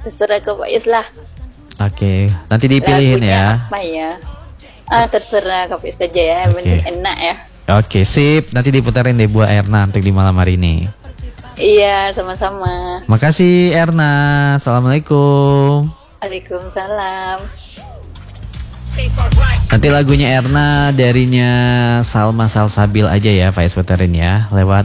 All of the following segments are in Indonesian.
Terserah Kak Faiz lah. Oke, nanti dipilihin Lagunya ya. apa ya? Terserah Kak Faiz saja ya, yang penting enak ya. Oke, sip. Nanti diputarin deh buat Erna untuk di malam hari ini. Iya, sama-sama. Makasih Erna. Assalamualaikum. Waalaikumsalam. Nanti lagunya Erna darinya Salma Salsabil aja ya, Faiz puterin ya, lewat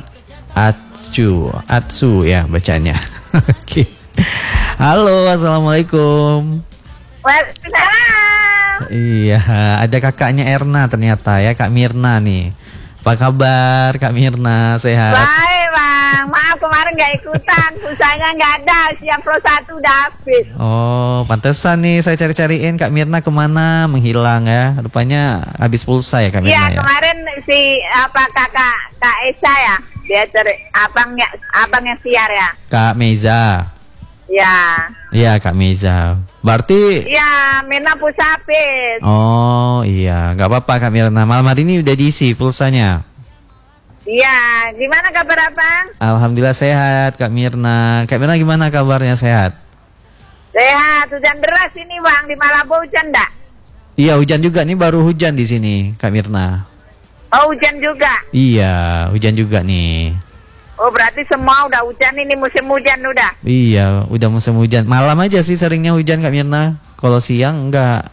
Atsu ya bacanya. Oke. Halo, assalamualaikum. Waalaikumsalam. Iya, ada kakaknya Erna ternyata ya, Kak Mirna nih. Apa kabar Kak Mirna, sehat? Baik bang, maaf kemarin nggak ikutan, pulsanya nggak ada, siap Pro 1 udah habis. Oh, pantesan nih saya cari-cariin Kak Mirna kemana, menghilang ya. Rupanya habis pulsa ya Kak Mirna Iya ya. kemarin si Kak Esa ya, dia cari abangnya siar ya. Kak Meza. Ya. Iya Kak Meza. Berarti Iya, Mirna pulsa habis. oh iya, nggak apa-apa Kak Mirna. Malam hari ini udah diisi pulsanya. Iya, gimana kabar abang? Alhamdulillah sehat Kak Mirna. Kak Mirna gimana kabarnya, sehat? Sehat, hujan deras ini bang, di Malabo hujan enggak? Iya, hujan juga nih, baru hujan di sini Kak Mirna. Oh hujan juga? Iya, hujan juga nih. Oh berarti semua udah hujan, ini musim hujan udah? Iya, udah musim hujan. Malam aja sih seringnya hujan Kak Mirna. Kalau siang enggak.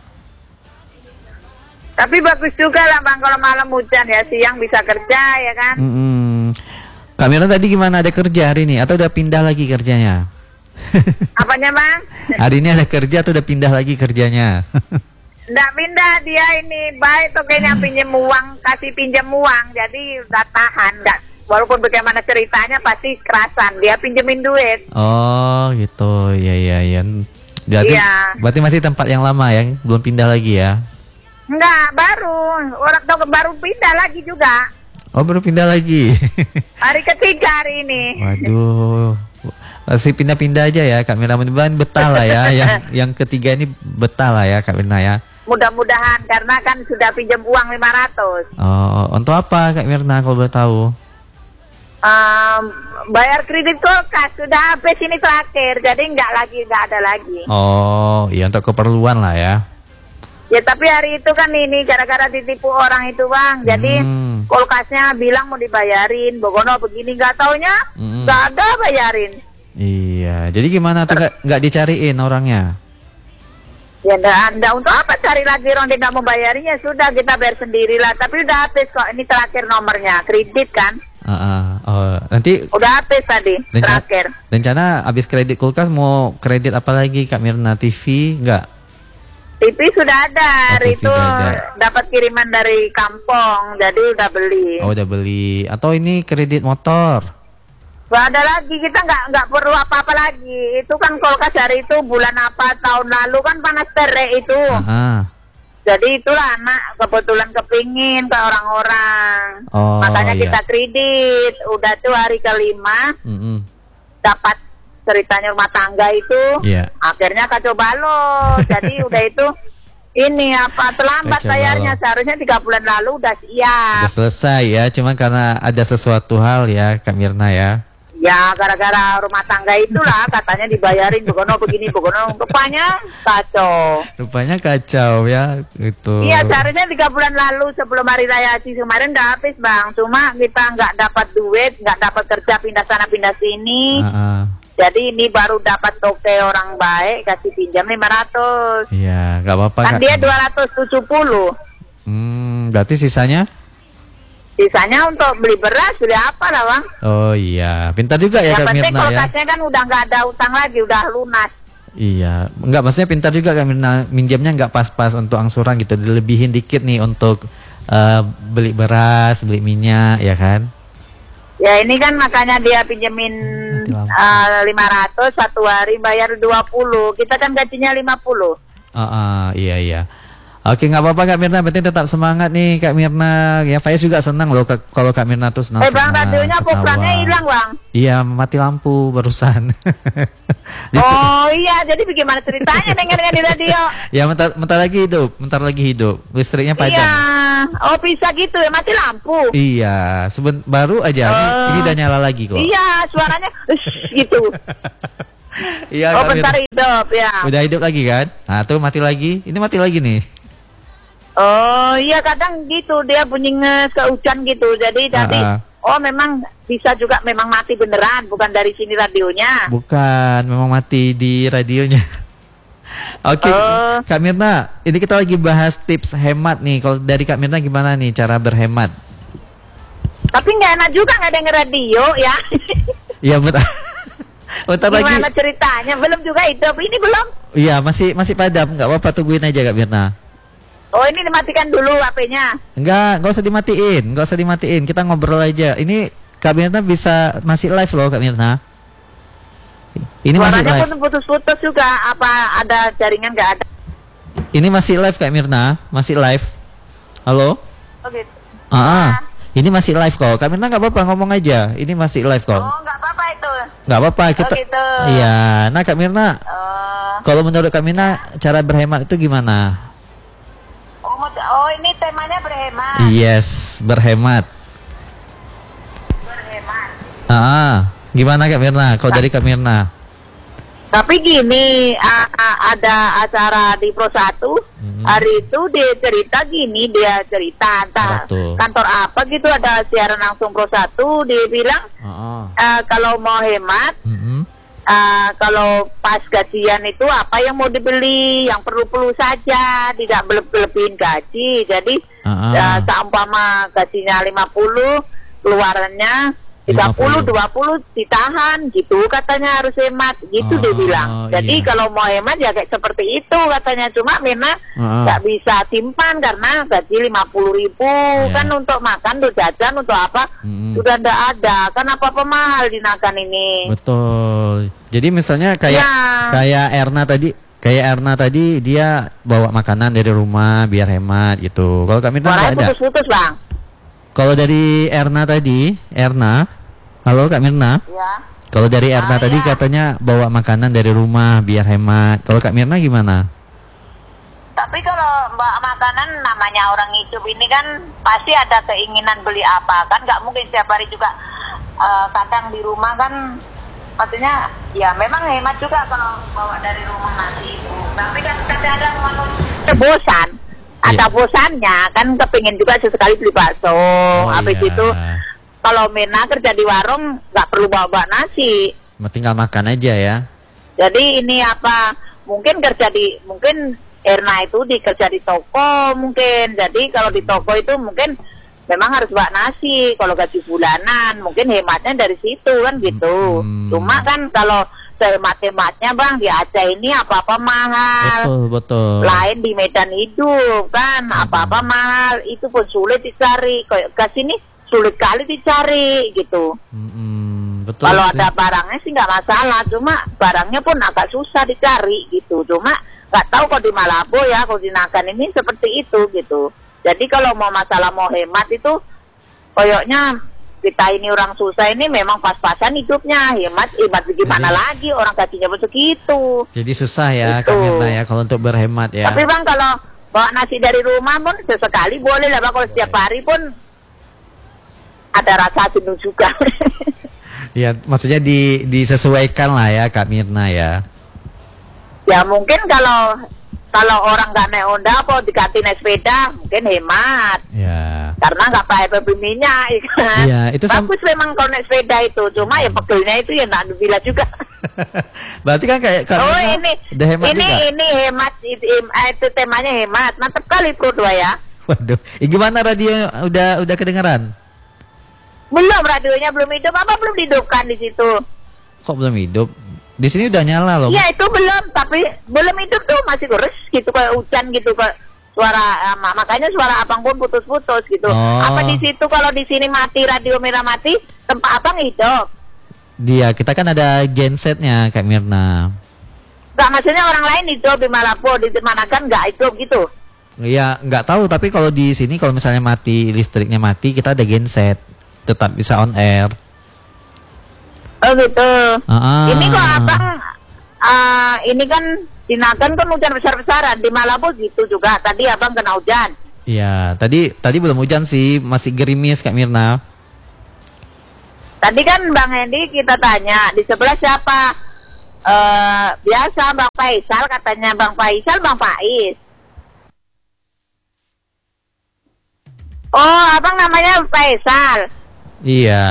Tapi bagus juga lah bang kalau malam hujan ya, siang bisa kerja ya kan? Kak Mirna tadi gimana, ada kerja hari ini atau udah pindah lagi kerjanya? Apanya bang? Hari ini ada kerja atau udah pindah lagi kerjanya? Nggak pindah, dia ini baik tuh kayaknya pinjam uang, kasih pinjam uang, jadi udah tahan. Nggak, walaupun bagaimana ceritanya pasti kerasan, dia pinjemin duit. Oh gitu, iya. Jadi, Iya. berarti masih tempat yang lama ya, belum pindah lagi ya? Enggak, orang tuh baru pindah lagi juga. Oh baru pindah lagi. Hari ketiga hari ini. Waduh, masih pindah-pindah aja ya Kak Mirna, mudah-mudahan betah lah ya. yang ketiga ini betah lah ya Kak Mirna ya. Mudah-mudahan karena kan sudah pinjam uang 500. Oh, untuk apa Kak Mirna kalau boleh tahu? Bayar kredit kulkas sudah habis ini terakhir, jadi nggak ada lagi. Oh, iya untuk keperluan lah ya. Ya tapi hari itu kan ini gara-gara ditipu orang itu bang, jadi kulkasnya bilang mau dibayarin, Bogono begini, nggak taunya nggak ada bayarin. Iya, jadi gimana tuh nggak dicariin orangnya? Ya enggak, untuk apa cari lagi orang tidak mau bayarinya, sudah kita bayar sendirilah. Tapi udah habis kok, ini terakhir nomornya, kredit kan? Oh, nanti udah habis tadi, terakhir. Rencana habis kredit kulkas mau kredit apa lagi Kak Mirna? TV nggak? TV sudah ada, hari TV itu udah ada. dapat kiriman dari kampung, jadi udah beli. Oh udah beli. Atau ini kredit motor? Gak ada lagi, kita nggak perlu apa-apa lagi. Itu kan kulkas hari itu bulan apa tahun lalu kan panas terik itu. Jadi itulah anak kebetulan kepingin ke orang-orang. Oh, makanya iya. kita kredit. Udah tuh hari kelima dapat ceritanya rumah tangga itu. Iya. Akhirnya kacau balau. Jadi udah itu ini apa terlambat Kacau bayarnya, balau. seharusnya 3 bulan lalu udah siap. Udah selesai ya, cuman karena ada sesuatu hal ya Kak Mirna ya. Ya gara-gara rumah tangga itulah katanya dibayarin Bogono begini Bogono, rupanya kacau. Rupanya kacau ya itu. Iya seharusnya 3 bulan lalu sebelum hari raya Haji kemarin udah habis bang, cuma kita nggak dapat duit, nggak dapat kerja, pindah sana pindah sini. Jadi ini baru dapat toke orang baik kasih pinjam 500. Iya, nggak apa-apa Kan Kak. dia 270. Berarti sisanya? Sisanya untuk beli beras, beli apa lah bang. Oh iya, pintar juga ya Yang Kak penting Mirna ya. kulkasnya kan udah nggak ada utang lagi, udah lunas. Iya, nggak, maksudnya pintar juga Kak Mirna, minjamnya nggak pas-pas untuk angsuran gitu, dilebihin dikit nih untuk beli beras, beli minyak ya kan. Ya ini kan makanya dia pinjemin 500 satu hari bayar 20. Kita kan gajinya 50. Iya. Oke, nggak apa-apa Kak Mirna, penting tetap semangat nih Kak Mirna. Ya Faiz juga senang loh kalau Kak Mirna tuh senang. Bang radionya populangnya hilang bang. Iya, mati lampu barusan. Oh iya, jadi bagaimana ceritanya dengarnya di radio? Ya bentar lagi hidup. Listriknya padam. Iya, oh bisa gitu ya, mati lampu. Iya, baru aja. Ini udah nyala lagi kok. Iya, suaranya gitu. Iya. Oh, Kak bentar Mirna. hidup ya. Udah hidup lagi kan? Nah, tuh mati lagi. Ini mati lagi nih. Oh iya, kadang gitu dia bunyi hujan gitu. Jadi oh memang bisa juga memang mati beneran, bukan dari sini radionya. Bukan, memang mati di radionya. Oke, Kak Mirna, ini kita lagi bahas tips hemat nih. Kalau dari Kak Mirna gimana nih cara berhemat? Tapi nggak enak juga nggak denger radio ya. Iya betul. Bentar lagi. Gimana ceritanya? Belum juga hidup, ini belum? Iya, masih padam. Nggak apa-apa, tungguin aja Kak Mirna. Oh, ini dimatikan dulu HP-nya. Nggak usah dimatiin. Kita ngobrol aja. Ini Kak Mirna masih live loh Kak Mirna. Ini masih suaranya live. pun putus-putus juga. Apa ada jaringan nggak ada? Ini masih live Kak Mirna, masih live. Halo? Oh gitu. Ini masih live kok. Kak Mirna nggak apa-apa, ngomong aja. Ini masih live kok. Oh, nggak apa-apa itu. Nggak apa-apa kita. gitu. Iya. Nah Kak Mirna, kalau menurut Kak Mirna cara berhemat itu gimana? Oh, ini temanya berhemat. Yes, berhemat. Gimana Kak Mirna? Kalau dari Kak Mirna? Tapi gini, ada acara di Pro 1 hari itu dia cerita entah kantor apa gitu, ada siaran langsung Pro 1, dia bilang kalau mau hemat, kalau pas gajian itu apa yang mau dibeli, yang perlu-perlu saja, tidak berlebihin gaji. Jadi seumpama gajinya 50, keluarannya 30, 20 ditahan gitu, katanya harus hemat gitu dia bilang. Jadi kalau mau hemat ya kayak seperti itu katanya. Cuma Mirna nggak bisa simpan karena gaji 50.000 kan untuk makan, untuk jajan, untuk apa sudah nggak ada kan, apa-apa mahal di Nagan ini. Betul. Jadi misalnya kayak Erna tadi dia bawa makanan dari rumah biar hemat gitu. Kalau Kak Mirna nggak ada. Putus-putus Bang. Kalau dari Erna, halo Kak Mirna. Ya. Kalau dari Erna tadi katanya bawa makanan dari rumah biar hemat. Kalau Kak Mirna gimana? Tapi kalau bawa makanan, namanya orang hidup ini kan pasti ada keinginan beli apa kan, nggak mungkin setiap hari juga. Kadang di rumah kan, maksudnya ya memang hemat juga kalau bawa dari rumah nasi itu. Tapi kan kadang-kadang manusia bosan. Ada bosannya kan, kepingin juga sesekali beli bakso. Habis itu kalau Mirna kerja di warung nggak perlu bawa nasi, Tinggal makan aja ya. jadi ini mungkin Erna itu kerja di toko mungkin. Jadi kalau di toko itu mungkin memang harus bawa nasi. Kalau gaji bulanan mungkin hematnya dari situ kan gitu. Cuma kan kalau sehemat-hematnya Bang, di Aceh ini apa-apa mahal. Betul. Lain di Medan hidup kan, apa-apa mahal. Itu pun sulit dicari. Kayak ke sini sulit kali dicari gitu. Betul. Kalau ada barangnya sih nggak masalah. Cuma barangnya pun agak susah dicari gitu. Cuma nggak tahu kalau di Malabo ya, kalau di Nagan ini seperti itu gitu. Jadi kalau mau hemat itu, koyoknya kita ini orang susah ini memang pas-pasan hidupnya, hemat gimana lagi, orang gajinya begitu. Jadi susah ya gitu. Kak Mirna ya kalau untuk berhemat ya. Tapi Bang, kalau bawa nasi dari rumah pun sesekali boleh lah Bang. Kalau setiap hari pun ada rasa jenuh juga. Ya maksudnya disesuaikan lah ya Kak Mirna ya. Ya mungkin kalau orang nggak naik Honda apa diganti naik sepeda mungkin hemat. Ya. Karena nggak pakai minyak, ya kan. Iya, itu bagus memang kalau naik sepeda itu. Cuma ya pegelnya itu ya nggak bila juga. Berarti kan kayak udah hemat juga. Ini hemat itu temanya hemat. Mantap kali Pro 2 ya. Waduh, gimana radio udah kedengeran? Belum, radionya belum hidup. Apa belum dihidupkan di situ? Kok belum hidup? Di sini udah nyala loh. Iya itu belum, tapi belum hidup tuh, masih gores gitu kayak hujan gitu, kayak suara makanya suara abang pun putus-putus gitu. Apa di situ kalau di sini mati, radio merah mati, tempat abang hidup? Dia kita kan ada gensetnya Kak Mirna. Gak, maksudnya orang lain hidup di Malabo, di mana kan nggak hidup gitu? Iya nggak tahu, tapi kalau di sini kalau misalnya mati listriknya mati, kita ada genset, tetap bisa on air. Oh gitu. Ini kok abang, ini kan di Nagan kan hujan besar-besaran, di Malabo gitu juga. Tadi abang kena hujan. Iya, tadi belum hujan sih, masih gerimis Kak Mirna. Tadi kan Bang Hendy kita tanya di sebelah siapa? Biasa Bang Faisal, katanya Bang Faisal, Bang Faiz. Oh, abang namanya Faisal. Iya.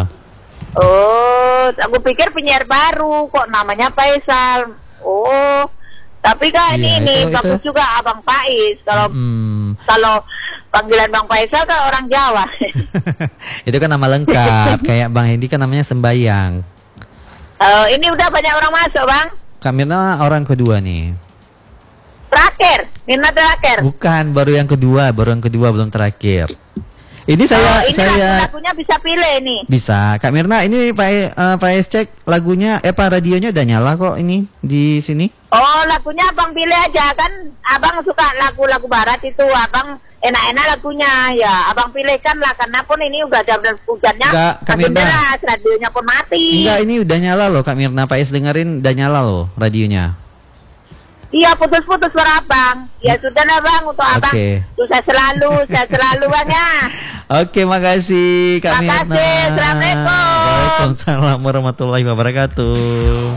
Oh, aku pikir penyiar baru kok namanya Faisal. Oh, tapi kan Iya, ini itu- bagus juga Abang Faiz. Kalau panggilan Bang Faisal kan orang Jawa. Itu kan nama lengkap. Kayak Bang Hendi kan namanya Sembayang. Ini udah banyak orang masuk Bang. Kak Mirna orang kedua nih. Terakhir, Mirna terakhir. Bukan, baru yang kedua belum terakhir. Ini ini saya lagunya bisa pilih nih. bisa. Kak Mirna, ini Pak Es cek lagunya, radionya udah nyala kok ini di sini. Oh, lagunya Abang pilih aja kan. Abang suka lagu-lagu barat itu, Abang enak-enak lagunya. Ya, Abang pilihkan lah karena pun ini udah jam hujannya. Enggak, Kak makin Mirna. deras, radionya pun mati. Enggak, ini udah nyala loh Kak Mirna. Pak Es dengerin udah nyala loh radionya. Iya, putus-putus suara Abang. Ya sudah lah Bang, untuk Abang. Oke. Sukses selalu Bang ya. Oke, makasih Kak Mirna. Makasih, Assalamualaikum. Waalaikumsalam warahmatullahi wabarakatuh.